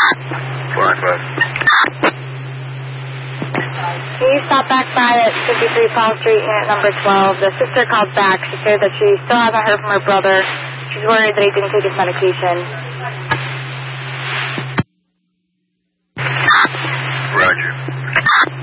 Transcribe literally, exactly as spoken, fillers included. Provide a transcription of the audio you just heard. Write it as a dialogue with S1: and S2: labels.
S1: Blackwood.
S2: Can you stop back by at fifty-three Paul Street, unit number twelve? The sister called back. She said that she still hasn't heard from her brother. She's worried that he didn't take his medication.